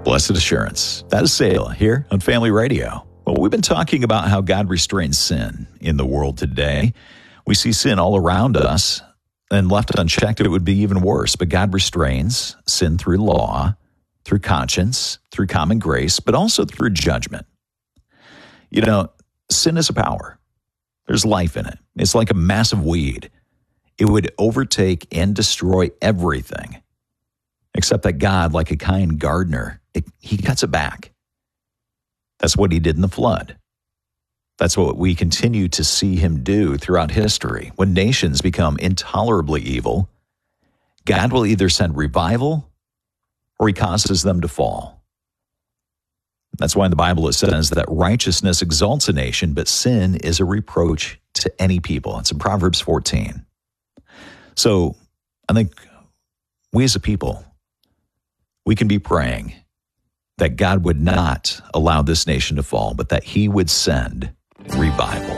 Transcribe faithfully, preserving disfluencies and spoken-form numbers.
Blessed Assurance. That is Selah here on Family Radio. Well, we've been talking about how God restrains sin in the world today. We see sin all around us, and left unchecked, it would be even worse. But God restrains sin through law, through conscience, through common grace, but also through judgment. You know, sin is a power. There's life in it. It's like a massive weed. It would overtake and destroy everything, except that God, like a kind gardener, it, he cuts it back. That's what he did in the flood. That's what we continue to see him do throughout history. When nations become intolerably evil, God will either send revival or he causes them to fall. That's why in the Bible it says that righteousness exalts a nation, but sin is a reproach to any people. It's in Proverbs fourteen. So I think we as a people, we can be praying that God would not allow this nation to fall, but that he would send revival.